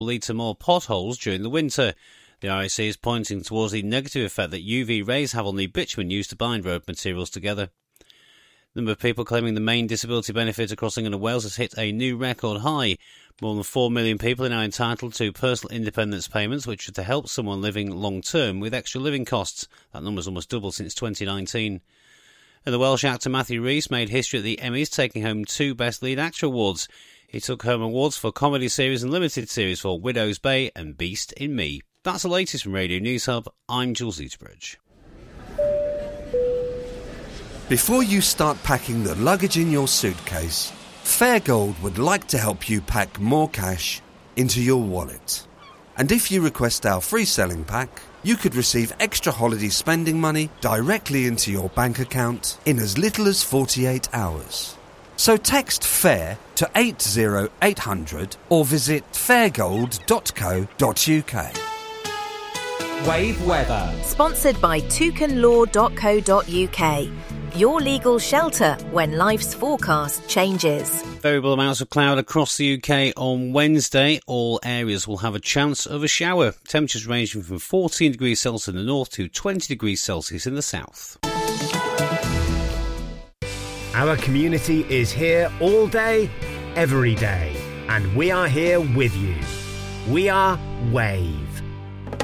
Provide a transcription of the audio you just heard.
will lead to more potholes during the winter. The RAC is pointing towards the negative effect that UV rays have on the bitumen used to bind road materials together. The number of people claiming the main disability benefit across England and Wales has hit a new record high. More than 4 million people are now entitled to personal independence payments, which are to help someone living long-term with extra living costs. That number's almost doubled since 2019. And the Welsh actor Matthew Rhys made history at the Emmys, taking home 2 Best Lead Actor awards. He took home awards for comedy series and limited series for Widow's Bay and Beast in Me. That's the latest from Radio News Hub. I'm Jules Eaterbridge. Before you start packing the luggage in your suitcase, Fairgold would like to help you pack more cash into your wallet. And if you request our free selling pack, you could receive extra holiday spending money directly into your bank account in as little as 48 hours. So text FAIR to 80800 or visit fairgold.co.uk. Wave weather. Sponsored by toucanlaw.co.uk. Your legal shelter when life's forecast changes. Variable amounts of cloud across the UK on Wednesday. All areas will have a chance of a shower. Temperatures ranging from 14 degrees Celsius in the north to 20 degrees Celsius in the south. Our community is here all day, every day, and we are here with you. We are Wave.